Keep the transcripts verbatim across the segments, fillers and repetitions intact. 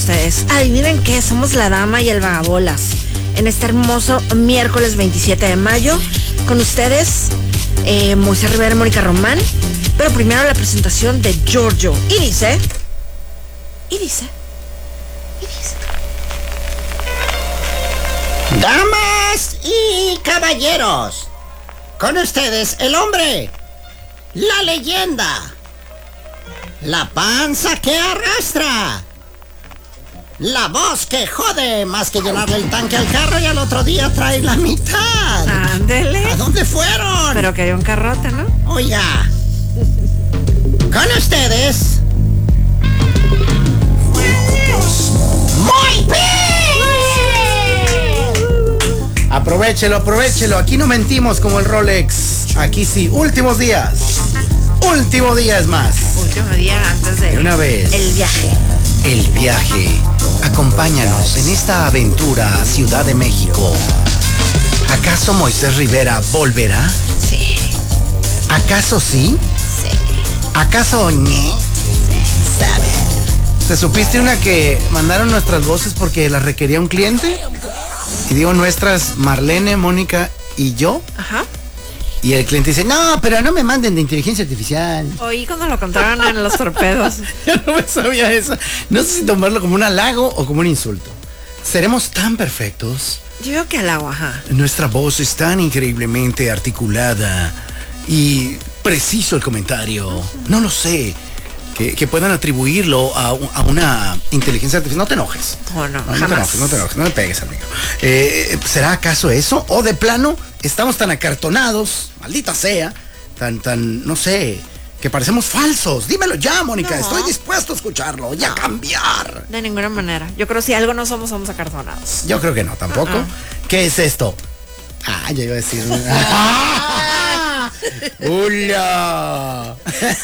ustedes. Adivinen qué, somos la dama y el vagabolas. En este hermoso miércoles veintisiete de mayo, con ustedes, eh, Moisés Rivera y Mónica Román. Pero primero la presentación de Giorgio. Y dice... Y dice... Y dice... Damas y caballeros, con ustedes el hombre, la leyenda, la panza que arrastra, la voz que jode más que llenarle el tanque al carro y al otro día trae la mitad. Ándele. ¿A dónde fueron? Pero que hay un carrote, ¿no? Oiga, con ustedes, muy bien. Aprovechelo, aprovechelo. Aquí no mentimos como el Rolex. Aquí sí. Últimos días. Último día es más. Último día antes de... De una vez. El viaje. El viaje. Acompáñanos en esta aventura a Ciudad de México. ¿Acaso Moisés Rivera volverá? Sí. ¿Acaso sí? Sí. ¿Acaso ñe? Sí. ¿Sabe? ¿Te supiste una que mandaron nuestras voces porque las requería un cliente? Y digo nuestras, Marlene, Mónica y yo. Ajá. Y el cliente dice, no, pero no me manden de inteligencia artificial. Oí cuando lo contaron en los torpedos. Yo no me sabía eso. No sé si tomarlo como un halago o como un insulto. Seremos tan perfectos. Yo digo que al agua, ajá. Nuestra voz es tan increíblemente articulada y preciso el comentario. No lo sé. Que, que puedan atribuirlo a, a una inteligencia artificial. No te enojes. Oh, no, no, no te jamás. enojes, no te enojes, no me pegues, amigo. Eh, ¿Será acaso eso? O de plano, estamos tan acartonados, maldita sea, tan, tan, no sé, que parecemos falsos. Dímelo ya, Mónica, No. estoy dispuesto a escucharlo y a No. cambiar. De ninguna manera. Yo creo que si algo no somos, somos acartonados. Yo creo que no, tampoco. Uh-uh. ¿Qué es esto? Ah, ya iba a decir. ¡Hola!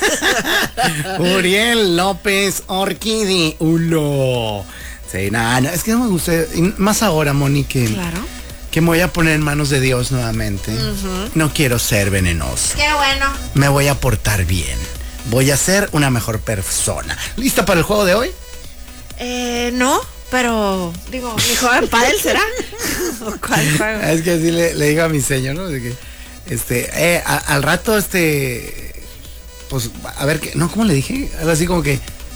Uriel López Orquídea. ¡Hola! Sí, nada, no, es que no me gusta. Y más ahora, Moni, que, Claro. que me voy a poner en manos de Dios nuevamente. Uh-huh. No quiero ser venenoso. Qué bueno. Me voy a portar bien. Voy a ser una mejor persona. ¿Lista para el juego de hoy? Eh, no, pero, digo, mi juego de pádel será. ¿O cuál juego? Es que así le, le digo a mi señor, ¿no? De que, este, eh, a- al rato, este, pues, a ver, qué, no, ¿cómo le dije? Algo así como que,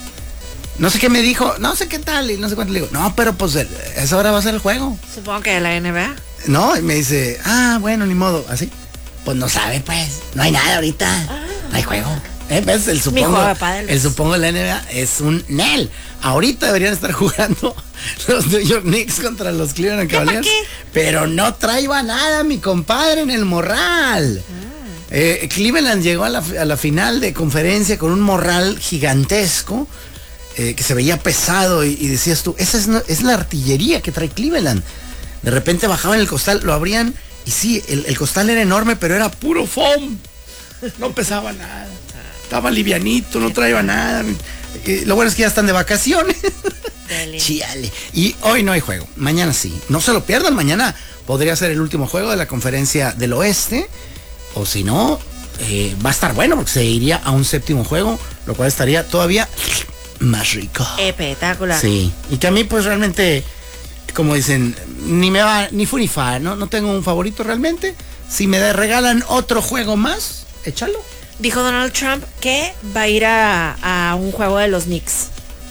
no sé qué me dijo, no sé qué tal, y no sé cuánto le digo, no, pero pues, el- esa hora va a ser el juego, Supongo que de la N B A. ¿no? Y me dice, ah, bueno, ni modo, así, pues no sabe, pues, no hay nada ahorita, no hay juego. Eh, ¿ves? El supongo, juego de pádel. el supongo de la N B A es un N E L. Ahorita deberían estar jugando los New York Knicks contra los Cleveland ¿Qué, pa' Cavaliers. qué? Pero no traiba nada, mi compadre, en el morral. Eh, Cleveland llegó a la, a la final de conferencia con un morral gigantesco eh, que se veía pesado y, y decías tú, esa es, no- es la artillería que trae Cleveland. De repente bajaban el costal, lo abrían y sí, el, el costal era enorme, pero era puro foam. No pesaba nada. Estaba livianito, no traía nada. Eh, lo bueno es que ya están de vacaciones. Deli. Chiale. Y hoy no hay juego. Mañana sí. No se lo pierdan. Mañana podría ser el último juego de la conferencia del oeste. O si no, eh, va a estar bueno porque se iría a un séptimo juego. Lo cual estaría todavía más rico. Espectacular. Sí. Y que a mí pues realmente, como dicen, ni me va, ni fu ni fa, ¿no? No tengo un favorito realmente. Si me regalan otro juego más, échalo. Dijo Donald Trump que va a ir a, a un juego de los Knicks.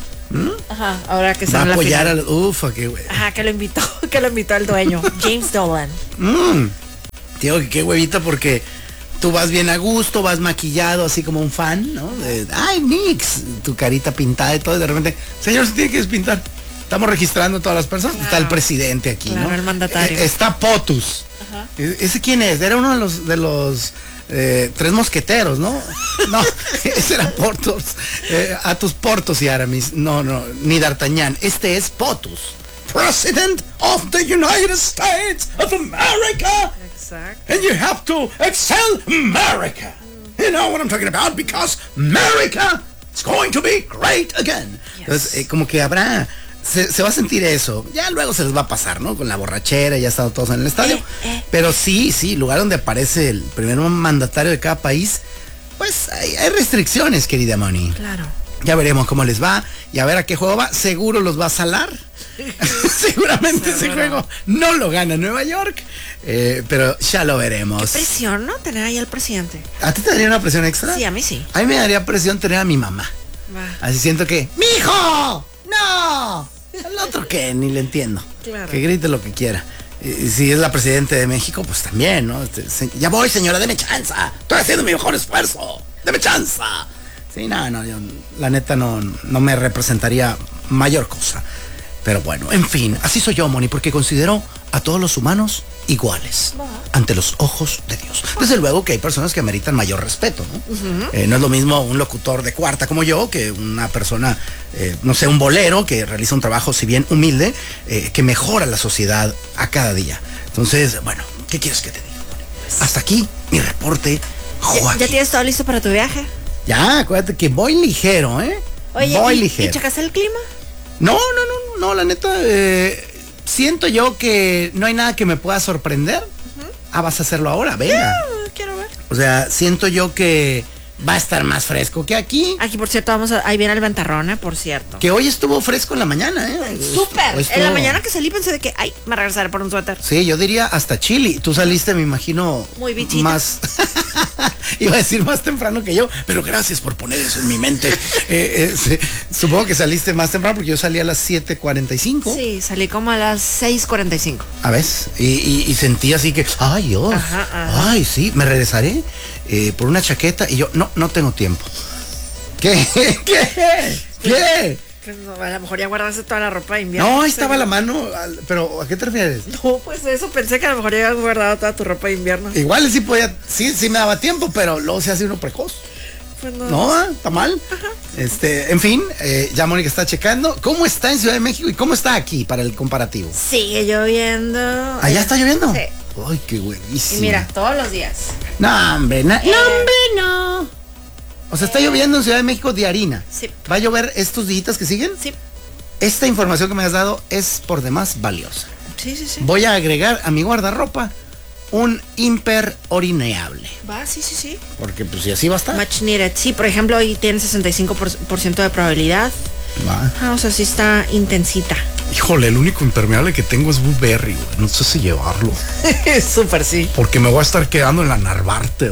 Ajá, ahora que Va está a en la apoyar final. al... Ufa, qué güey. Ajá, que lo invitó, que lo invitó el dueño, James Dolan. Mm. Digo que qué huevita porque tú vas bien a gusto, vas maquillado así como un fan, ¿no? De, ay, Knicks, tu carita pintada y todo, y de repente, señor, se tiene que despintar. Estamos registrando a todas las personas. Claro. Está el presidente aquí, Claro, ¿no? el mandatario. Eh, está Potus. Ajá. E- ¿Ese quién es? Era uno de los de los eh, tres mosqueteros, ¿no? No, ese era Portos. Eh, a tus Portos y Aramis. No, no, ni D'Artagnan. Este es Potus. President of the United States of America. Exacto. And you have to excel America. You know what I'm talking about? Because America is going to be great again. Yes. Entonces, eh, como que habrá... Se, se va a sentir eso. Ya luego se les va a pasar, ¿no? Con la borrachera, ya están todos en el estadio. Eh, eh. Pero sí, sí, lugar donde aparece el primer mandatario de cada país, pues hay, hay restricciones, querida Moni. Claro. Ya veremos cómo les va y a ver a qué juego va. Seguro los va a salar. Seguramente ese juego no lo gana Nueva York, eh, pero ya lo veremos. Qué presión, ¿no? Tener ahí al presidente. ¿A ti te daría una presión extra? Sí, a mí sí. A mí me daría presión tener a mi mamá. Va. Así siento que, ¡mijo! ¡No! El otro que ni le entiendo. Claro. Que grite lo que quiera. Y si es la presidenta de México, pues también, ¿no? Ya voy, señora, deme chanza. Estoy haciendo mi mejor esfuerzo. Deme chanza. Sí, no, no, yo, la neta no, no me representaría mayor cosa. Pero bueno, en fin, así soy yo, Moni, porque considero a todos los humanos iguales ante los ojos de Dios. Desde luego que hay personas que ameritan mayor respeto, ¿no? Uh-huh. Eh, no es lo mismo un locutor de cuarta como yo que una persona, eh, no sé, un bolero que realiza un trabajo, si bien humilde, eh, que mejora la sociedad a cada día. Entonces, bueno, ¿qué quieres que te diga, Moni? Hasta aquí mi reporte, Joaquín. ¿Ya, ¿Ya tienes todo listo para tu viaje? Ya, acuérdate que voy ligero, ¿eh? Oye, voy ¿y, ligero. ¿y checaste el clima? No, no, no, no, la neta, eh, siento yo que no hay nada que me pueda sorprender. Uh-huh. Ah, vas a hacerlo ahora, venga. Yeah, quiero ver. O sea, siento yo que va a estar más fresco que aquí. Aquí, por cierto, vamos a, ahí viene el ventarrón, ¿eh? Por cierto. Que hoy estuvo fresco en la mañana, ¿eh? ¡Súper! Estuvo... En la mañana que salí pensé de que, ay, me regresaré por un suéter. Sí, yo diría hasta chili. Tú saliste, me imagino... Muy bichita. Más... Iba a decir más temprano que yo, pero gracias por poner eso en mi mente. eh, eh, sí, supongo que saliste más temprano porque yo salí a las siete cuarenta y cinco. Sí, salí como a las seis cuarenta y cinco. A ver, y, y, y sentí así que, ay Dios, ajá, ajá. Ay, sí, me regresaré eh, por una chaqueta y yo, no, no tengo tiempo. ¿Qué? ¿Qué? ¿Qué? Pues no, a lo mejor ya guardaste toda la ropa de invierno. No, ahí estaba la mano, pero ¿a qué te refieres? No, pues eso, pensé que a lo mejor ya habías guardado toda tu ropa de invierno. Igual sí podía, sí, sí me daba tiempo, pero luego se hace uno precoz. Pues no. No, está mal. Ajá. Este, en fin, eh, ya Mónica está checando. ¿Cómo está en Ciudad de México y cómo está aquí para el comparativo? Sigue lloviendo. ¿Allá está lloviendo? Sí. Ay, qué buenísimo. Y mira, todos los días. No, hombre, na- eh. no, hombre, no. O sea, está lloviendo en Ciudad de México de harina. Sí. ¿Va a llover estos días que siguen? Sí. Esta información que me has dado es por demás valiosa. Sí, sí, sí. Voy a agregar a mi guardarropa un imperorineable. Va, sí, sí, sí. Porque pues si así va a estar. Much needed. Sí, por ejemplo, hoy tiene sesenta y cinco por ciento de probabilidad. Va. Ah, o sea, sí está intensita. Híjole, el único impermeable que tengo es Blueberry, güey. No sé si llevarlo. Súper, sí. Porque me voy a estar quedando en la Narvarte,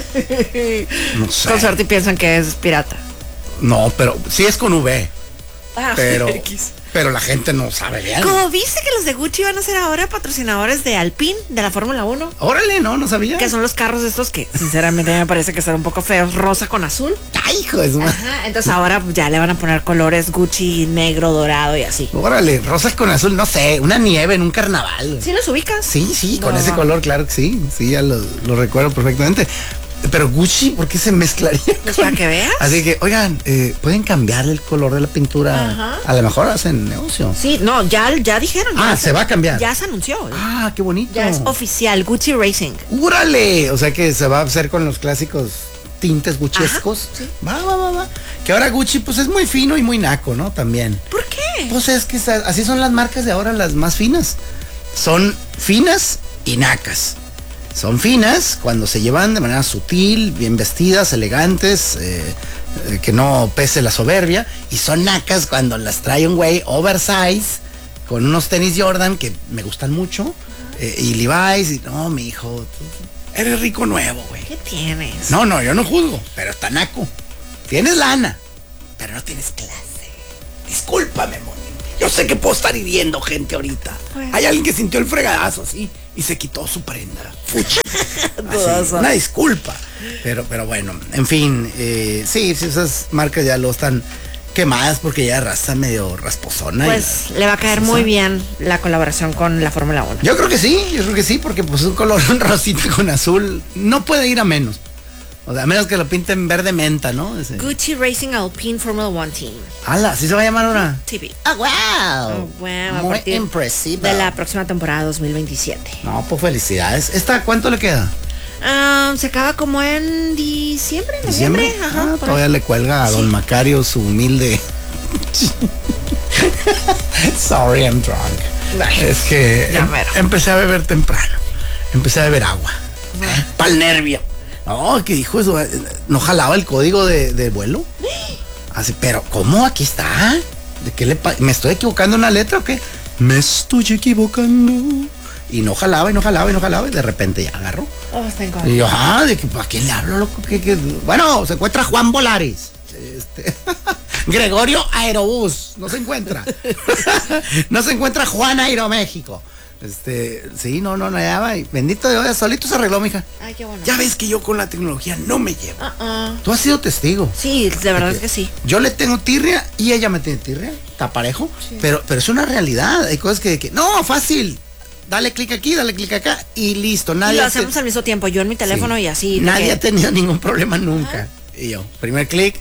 güey. No sé. Con suerte piensan que es pirata. No, pero sí es con V. Ah, pero, X. pero la gente no sabe bien. Como viste que los de Gucci van a ser ahora patrocinadores de Alpine, de la Fórmula uno. Órale, no, no sabía. Que son los carros estos que sinceramente me parece que están un poco feos, rosa con azul. Ay, hijo de su madre. Ajá, entonces ahora ya le van a poner colores Gucci, negro, dorado y así. Órale, rosas con azul, no sé, una nieve en un carnaval. ¿Sí los ubicas? Sí, sí, con No. ese color, claro que sí. Sí, ya lo, lo recuerdo perfectamente. Pero Gucci, ¿por qué se mezclaría? Pues con- para que veas. Así que, oigan, eh, pueden cambiar el color de la pintura. Ajá. A lo mejor hacen negocio. Sí, no, ya, ya dijeron. Ah, ya se va a cambiar. Ya se anunció. Ah, qué bonito. Ya es oficial, Gucci Racing. ¡Úrale! O sea que se va a hacer con los clásicos tintes guchescos. Ajá, sí. Va, va, va, va. Que ahora Gucci, pues es muy fino y muy naco, ¿no? También. ¿Por qué? Pues es que sa- así son las marcas de ahora, las más finas. Son finas y nacas. Son finas cuando se llevan de manera sutil, bien vestidas, elegantes, eh, eh, que no pese la soberbia. Y son nacas cuando las trae un güey oversize, con unos tenis Jordan que me gustan mucho. eh, y Levi's, y no, mi hijo, tú eres rico nuevo, güey. ¿Qué tienes? No, no, yo no juzgo, pero está naco. Tienes lana, pero no tienes clase. Discúlpame, Moni. Yo sé que puedo estar hiriendo gente ahorita. Pues. Hay alguien que sintió el fregadazo así y se quitó su prenda. Fuchi. Así, Dudoso. una disculpa. Pero, pero bueno, en fin, eh, sí, sí, esas marcas ya lo están quemadas porque ya raza medio rasposona. y- Pues le va a caer muy bien la colaboración con la Fórmula uno. Yo creo que sí, yo creo que sí, porque pues un color rosita con azul no puede ir a menos. O sea, a menos que lo pinten verde menta, ¿no? Ese. Gucci Racing Alpine Formula One Team. Ala, ¿así se va a llamar ahora? T V. ¡Ah, wow! Oh, bueno, a Muy partir impresiva. de la próxima temporada dos mil veintisiete. No, pues felicidades. ¿Esta cuánto le queda? Ah, se acaba como en diciembre, noviembre. ¿Diciembre? Ajá, Ah, por todavía ahí. le cuelga a don Sí. Macario su humilde. Sorry, I'm drunk. Ay, Es que ya em- mero. empecé a beber temprano. Empecé a beber agua. Para el nervio. No, que dijo eso. ¿No jalaba el código de, de vuelo? Así, pero ¿cómo? Aquí está. ¿De qué le pa- ¿Me estoy equivocando en una letra o qué? Me estoy equivocando. Y no jalaba, y no jalaba, y no jalaba, y de repente ya agarró. Oh, está en Y yo, ah, ¿de qué, ¿para quién le hablo, loco? ¿Qué, qué? Bueno, se encuentra Juan Volaris. Este, Gregorio Aerobús, no se encuentra. No se encuentra Juan Aeroméxico. Este, sí, no, no, no, ya va. y Bendito Dios, solito se arregló, mija. Ay, qué bueno. Ya ves que yo con la tecnología no me llevo. Uh-uh. Tú has sido testigo. Sí, de verdad es que sí. Yo le tengo tirria y ella me tiene tirria. Está parejo. Sí. Pero, pero es una realidad. Hay cosas que, que no, fácil. Dale clic aquí, dale clic acá y listo. Y Nadie lo te- hacemos al mismo tiempo, yo en mi teléfono Sí. y así. de Nadie que- ha tenido ningún problema nunca. Y yo, primer clic,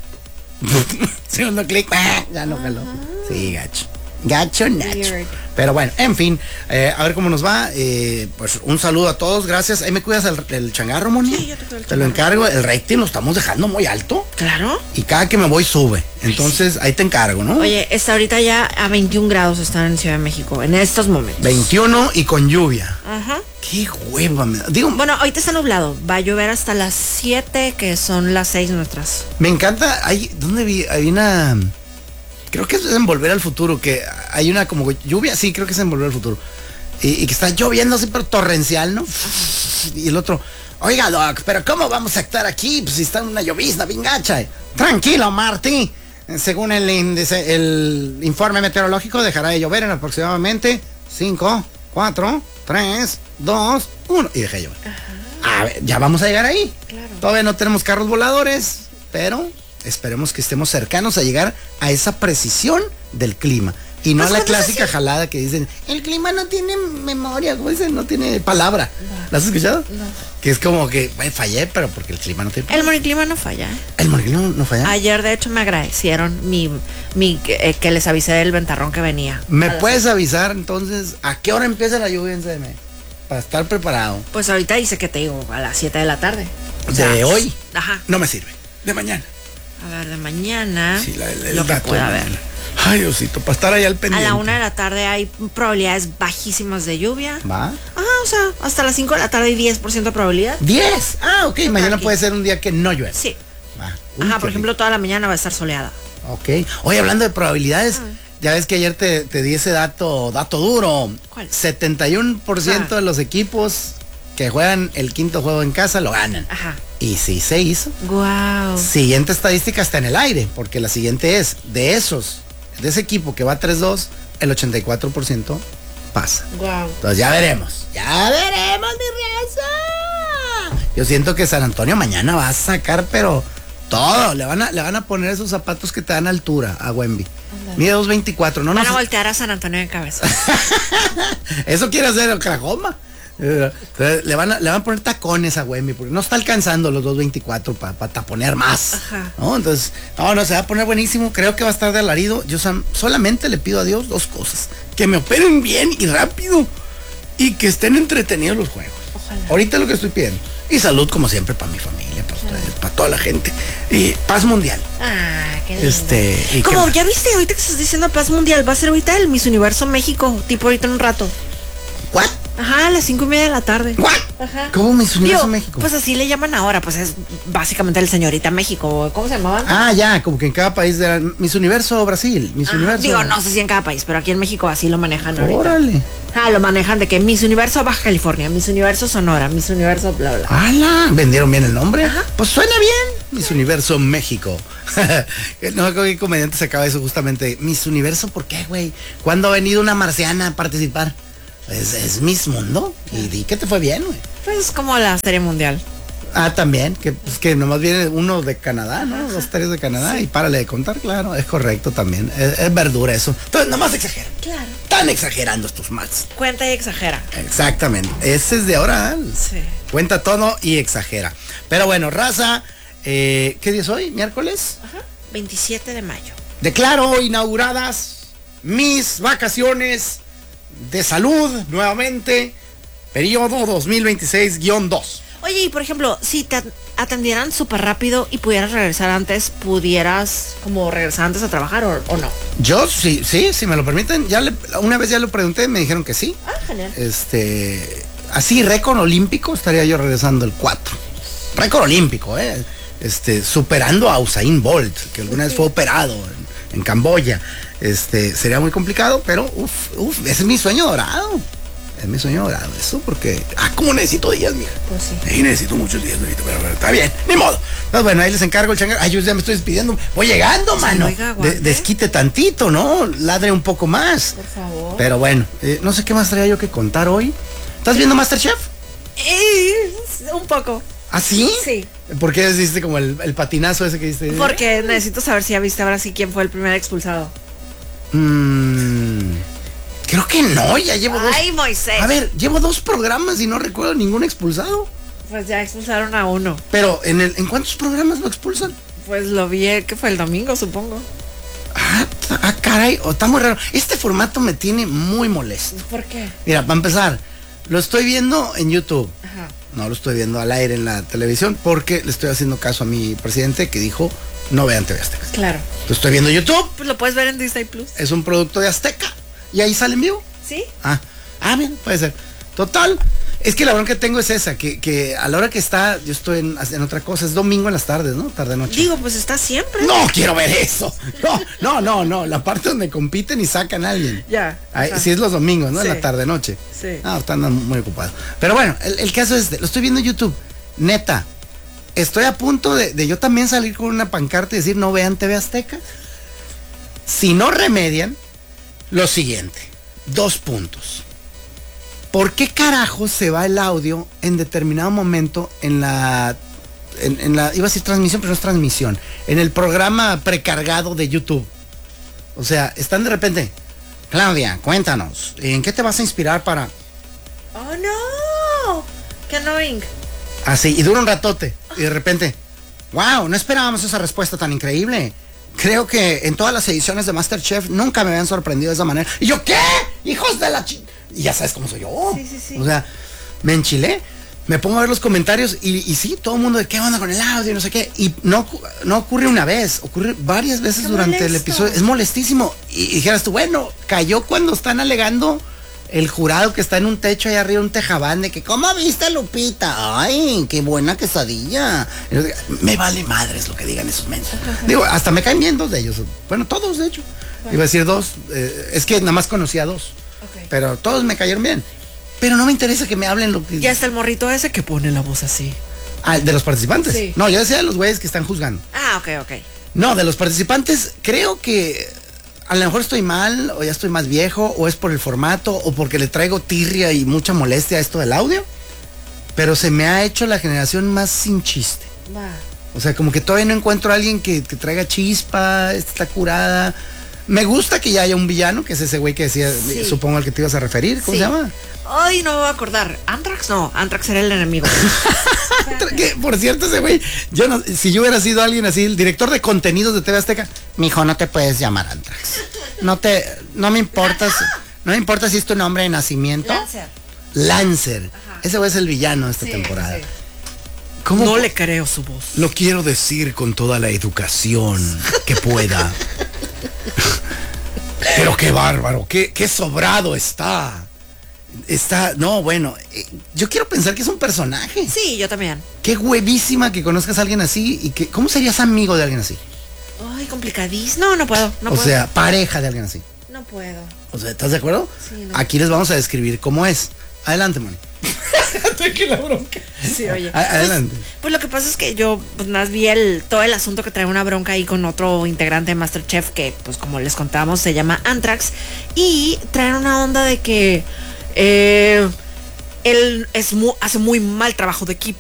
segundo clic, ¡ah! Ya no jaló. Sí, gacho. Gacho, Nacho. Weird. Pero bueno, en fin, eh, a ver cómo nos va. Eh, pues un saludo a todos, gracias. Ahí me cuidas el, el changarro, Moni. Sí, yo te cuido el Te lo changarro. encargo. El rating lo estamos dejando muy alto. Claro. Y cada que me voy sube. Entonces ahí te encargo, ¿no? Oye, está ahorita ya a veintiún grados están en Ciudad de México, en estos momentos. veintiuno y con lluvia. Ajá. Qué hueva me da. Digo, Bueno, ahorita está nublado. Va a llover hasta las siete, que son las seis nuestras. me encanta. Hay, ¿dónde vi? Hay una. Creo que es en Volver al Futuro, que hay una como lluvia, sí, creo que es en Volver al Futuro. Y, y que está lloviendo así, pero torrencial, ¿no? Y el otro, oiga, Doc, pero ¿cómo vamos a actuar aquí? Pues si está una llovizna bien gacha. Tranquilo, Marty. Según el índice, el informe meteorológico, dejará de llover en aproximadamente cinco, cuatro, tres, dos, uno. Y deja de llover. A ver, ya vamos a llegar ahí. Claro. Todavía no tenemos carros voladores, pero esperemos que estemos cercanos a llegar a esa precisión del clima. Y no Pues, a la ¿cuándo es clásica así? jalada que dicen, el clima no tiene memoria, como dicen, no tiene palabra. ¿La has escuchado? No. Que es como que, bueno, fallé, pero porque el clima no tiene El palabra. moniclima no falla, ¿eh? El moniclima no, no falla. Ayer, de hecho, me agradecieron mi, mi eh, que les avisé del ventarrón que venía. ¿Me A las- puedes avisar entonces a qué hora empieza la lluvia en C M? Para estar preparado. Pues ahorita dice que te digo a las siete de la tarde. O ¿De sea, hoy? Ajá. No me sirve. De mañana. A ver, de mañana. Sí, la, el lo que dato de pueda haber. mañana. Ay, Diosito, para estar ahí al A pendiente. la una de la tarde hay probabilidades bajísimas de lluvia. ¿Va? Ajá, o sea, hasta las cinco de la tarde hay diez por ciento de probabilidad. diez. Ah, ok. Mañana tranqui. puede ser un día que no llueve. Sí. Va. Uy, Ajá, qué por ejemplo, toda la mañana va a estar soleada. rico. Ok. Oye, hablando de probabilidades, ya ves que ayer te, te di ese dato, dato duro. ¿Cuál? setenta y uno por ciento Ah. de los equipos que juegan el quinto juego en casa lo ganan. Ajá. Y sí se hizo. Guau. Siguiente estadística está en el aire, porque la siguiente es, de esos, de ese equipo que va tres dos, el ochenta y cuatro por ciento pasa. Guau. Entonces ya veremos. Ya veremos, mi raza. Yo siento que San Antonio mañana va a sacar, pero todo. Le van a, le van a poner esos zapatos que te dan altura a Wemby. Mide dos veinticuatro. No, Van no a sé- voltear a San Antonio de cabeza. Eso quiere hacer Oklahoma. Eh, Entonces, le, van a, le van a poner tacones a Wemby porque no está alcanzando los dos veinticuatro para taponear más. Ajá. ¿No? Entonces, no, no, se va a poner buenísimo. Creo que va a estar de alarido. Yo sam- solamente le pido a Dios dos cosas: que me operen bien y rápido y que estén entretenidos los juegos. Ojalá. Ahorita es lo que estoy pidiendo. Y salud, como siempre, para mi familia, para ustedes, para toda la gente. Y paz mundial. Ah, qué lindo. Este, ¿y qué Como más? ya viste, ahorita que estás diciendo paz mundial, va a ser ahorita el Miss Universo México, tipo ahorita en un rato. ¿What? Ajá, a las cinco y media de la tarde. ¿What? Ajá. ¿Cómo Miss Universo Digo, México? Pues así le llaman ahora, pues es básicamente el señorita México. ¿Cómo se llamaban? Ah, ya, como que en cada país de Miss Universo Brasil, Miss Ajá, Universo. Digo, no sé si en cada país, pero aquí en México así lo manejan ahorita. Órale. Ah, lo manejan de que Miss Universo Baja California, Miss Universo Sonora, Miss Universo bla bla. ¡Hala! ¿Vendieron bien el nombre? Ajá. Pues suena bien. Miss Universo México. No me acuerdo qué comediante se acaba eso justamente. Miss Universo, ¿por qué, güey? ¿Cuándo ha venido una marciana a participar? Es, es Miss Mundo. Y di que te fue bien, güey. Pues como la serie mundial. Ah, también, que, pues, que nomás viene uno de Canadá, ¿no? Dos, tres de Canadá y párale de contar, claro, es correcto también. Es, es verdura eso. Entonces, nomás exageran. Claro. Están exagerando estos mats. Cuenta y exagera. Exactamente. Ese es de ahora. ¿eh? Sí. Cuenta todo y exagera. Pero bueno, raza, eh, ¿qué día es hoy? ¿Miércoles? Ajá. veintisiete de mayo. Declaro inauguradas mis vacaciones de salud nuevamente, periodo dos mil veintiséis guión dos. Oye, y por ejemplo, si te atendieran súper rápido y pudieras regresar antes, ¿pudieras como regresar antes a trabajar o, o no? Yo sí, sí, si me lo permiten, ya le, una vez ya lo pregunté, me dijeron que sí. Ah, genial. Este, así, récord olímpico, estaría yo regresando el cuatro. Récord olímpico, ¿eh? este, superando a Usain Bolt, que alguna vez fue operado en, en Camboya. Este, sería muy complicado, pero uff, uff, ese es mi sueño dorado. Es mi sueño dorado, eso, porque, ah, como necesito días, mija. Pues sí. Sí, necesito muchos días, pero, pero está bien, ni modo. Entonces, bueno, ahí les encargo el changar. Ay, yo ya me estoy despidiendo. Voy llegando, Sí, mano. oiga, De- aguante. desquite tantito, ¿no? Ladre un poco más. Por favor. Pero bueno, eh, no sé qué más traía yo que contar hoy. ¿Estás viendo MasterChef? Eh, un poco. ¿Ah, sí? Sí. ¿Por qué hiciste como el, el patinazo ese que diste? Porque necesito saber si ya viste ahora sí quién fue el primer expulsado. Mm, creo que no, ya llevo dos. Ay, Moisés. A ver, llevo dos programas y no recuerdo ningún expulsado. Pues ya expulsaron a uno. Pero, ¿en, el, ¿en cuántos programas lo expulsan? Pues lo vi, eh, que fue el domingo, supongo. Ah, ta- ah, caray, oh, está muy raro. Este formato me tiene muy molesto. ¿Por qué? Mira, para empezar, lo estoy viendo en YouTube. Ajá. No lo estoy viendo al aire en la televisión porque le estoy haciendo caso a mi presidente que dijo no vean T V Azteca. Claro. Lo estoy viendo en YouTube, Pues lo puedes ver en Disney Plus. es un producto de Azteca y ahí sale en vivo. ¿Sí? Ah, ah, bien, puede ser. Total, es que la bronca que tengo es esa, que, que a la hora que está, yo estoy en, en otra cosa, es domingo en las tardes, ¿no? Tarde noche. Digo, pues está siempre. No quiero ver eso. No, no, no, no. La parte donde compiten y sacan a alguien. Ya. Ahí, ajá. si es los domingos, ¿no? Sí. En la tarde noche. Sí. Ah, están muy ocupados. Pero bueno, el, el caso es, de- lo estoy viendo en YouTube. Neta, estoy a punto de, de yo también salir con una pancarta y decir no vean T V Azteca. Si no remedian, lo siguiente. Dos puntos. ¿Por qué carajo se va el audio en determinado momento en la, en, en la, iba a decir transmisión, pero no es transmisión, en el programa precargado de YouTube? O sea, están de repente, Claudia, cuéntanos, ¿en qué te vas a inspirar para...? Oh, no. Qué annoying. Así, y dura un ratote, y de repente, wow, no esperábamos esa respuesta tan increíble. Creo que en todas las ediciones de MasterChef nunca me habían sorprendido de esa manera. Y yo, ¿qué? Hijos de la chi... Y ya sabes cómo soy yo. Sí, sí, sí. O sea, me enchilé. Me pongo a ver los comentarios y, y sí, todo el mundo de qué onda con el audio y no sé qué. Y no, ocu- no ocurre una vez, ocurre varias veces Qué durante el molesto. episodio. Es molestísimo. Y, y dijeras tú, bueno, cayó cuando están alegando el jurado que está en un techo allá arriba, un tejabán, de que, ¿cómo viste, Lupita? Ay, qué buena quesadilla. Y yo digo, me vale madres lo que digan esos mensos. Digo, hasta me caen bien dos de ellos. Bueno, todos, de hecho. Iba a decir dos. eh, es que nada más conocía a dos. Ok. Pero todos me cayeron bien. Pero no me interesa que me hablen lo que... Ya está el morrito ese que pone la voz así. Ah, de los participantes. Sí. No, yo decía de los güeyes que están juzgando. Ah, ok, ok. No, de los participantes, creo que a lo mejor estoy mal, o ya estoy más viejo, o es por el formato, o porque le traigo tirria y mucha molestia a esto del audio. Pero se me ha hecho la generación más sin chiste. Va. O sea, como que todavía no encuentro a alguien que, que traiga chispa, está curada. Me gusta que ya haya un villano, que es ese güey que decía, Sí. supongo al que te ibas a referir. ¿Cómo Sí. se llama? Ay, no me voy a acordar. ¿Antrax? No, Antrax era el enemigo. Que, por cierto, ese güey, yo no, si yo hubiera sido alguien así, el director de contenidos de T V Azteca, mijo, no te puedes llamar Antrax. No te, no me importa, si- no me importa si es tu nombre de nacimiento. Lancer. Lancer. Ajá. Ese güey es el villano de esta Sí, temporada. sí. ¿Cómo? No le creo su voz. Lo quiero decir con toda la educación que pueda. Pero qué bárbaro, qué, qué sobrado está. Está, no, bueno, eh, yo quiero pensar que es un personaje. Sí, yo también. Qué huevísima que conozcas a alguien así y que, ¿cómo serías amigo de alguien así? Ay, complicadísimo. No, no puedo. No o puedo. sea, pareja de alguien así. No puedo. O sea, ¿estás de acuerdo? Sí, no. Aquí les vamos a describir cómo es. Adelante, Moni. que la bronca. Sí, oye. A- adelante. Pues, pues lo que pasa es que yo pues, más vi el, todo el asunto que trae una bronca ahí con otro integrante de MasterChef que, pues como les contábamos, se llama Antrax. Y traen una onda de que eh, él es mu- hace muy mal trabajo de equipo.